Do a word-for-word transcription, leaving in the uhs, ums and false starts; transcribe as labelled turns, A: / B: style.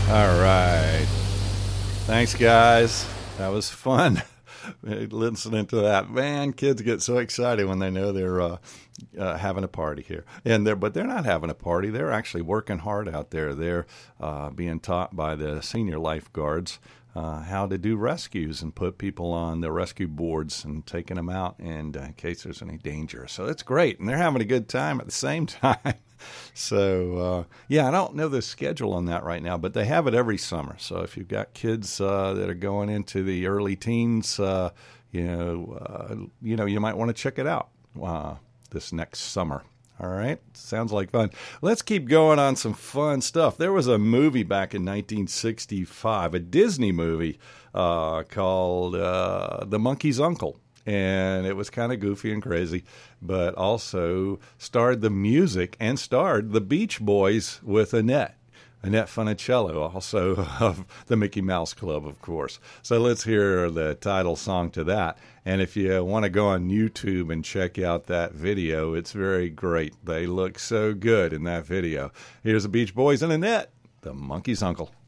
A: All right. Thanks, guys. That was fun. Listening to that, man, kids get so excited when they know they're uh, uh, having a party here, and they're but they're not having a party. They're actually working hard out there. They're uh, being taught by the senior lifeguards uh, how to do rescues and put people on the rescue boards and taking them out, and uh, in case there's any danger. So it's great, and they're having a good time at the same time. So, uh, yeah, I don't know the schedule on that right now, but they have it every summer. So if you've got kids uh, that are going into the early teens, uh, you know, uh, you know, you might want to check it out uh, this next summer. All right. Sounds like fun. Let's keep going on some fun stuff. There was a movie back in nineteen sixty-five, a Disney movie uh, called uh, The Monkey's Uncle. And it was kind of goofy and crazy, but also starred the music and starred the Beach Boys with Annette. Annette Funicello, also of the Mickey Mouse Club, of course. So let's hear the title song to that. And if you want to go on YouTube and check out that video, it's very great. They look so good in that video. Here's the Beach Boys and Annette, the Monkey's Uncle.